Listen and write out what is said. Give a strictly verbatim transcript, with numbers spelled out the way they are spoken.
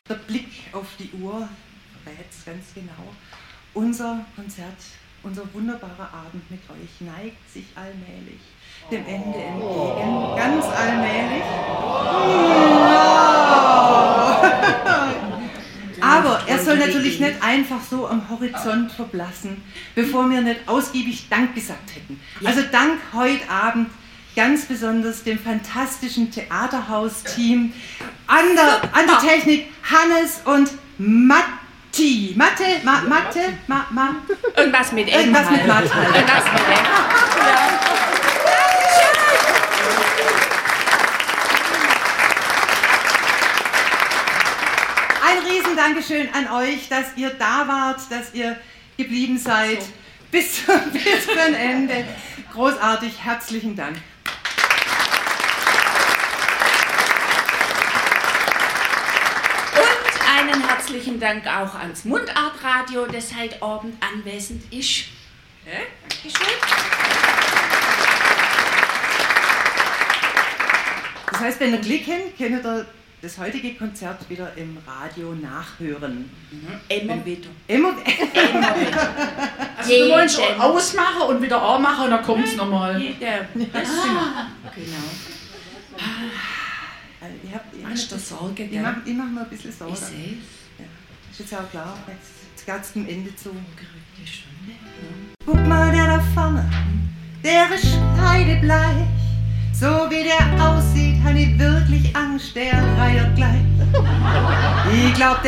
Der Blick auf die Uhr verrät es ganz genau. Unser Konzert, unser wunderbarer Abend mit euch neigt sich allmählich dem Ende entgegen. Ganz allmählich. Aber er soll natürlich nicht einfach so am Horizont verblassen, bevor wir nicht ausgiebig Dank gesagt hätten. Also Dank heute Abend ganz besonders dem fantastischen Theaterhaus-Team, an der, an der Technik Hannes und Matti. Mathe, Ma, Mathe, Ma, Ma. Irgendwas mit M. Irgendwas mit Mathe. Irgendwas mit M. Ja. Ein riesen Dankeschön an euch, dass ihr da wart, dass ihr geblieben seid so. bis, bis zum Ende. Großartig, herzlichen Dank. Und einen herzlichen Dank auch ans Mundartradio, das heute Abend anwesend ist. Ja, Dankeschön. Das heißt, wenn ihr Glück habt, könnt ihr das heutige Konzert wieder im Radio nachhören. Mhm. Immer wieder. Immer, Immer wieder. Also du wolltest ausmachen und wieder anmachen und dann kommt es nochmal. Ja, ah, genau. Also ich hab, ich Hast du Sorge, Ich gell? mache ich mach mir ein bisschen Sorge. Ich sehe es. Ja, ist jetzt auch klar, jetzt geht es dem Ende zu. Gerückte Stunde. Ja. Guck mal, der da vorne, der ist kreidebleich. So wie der aussieht, habe ich wirklich Angst, der reiert gleich. Ich glaub,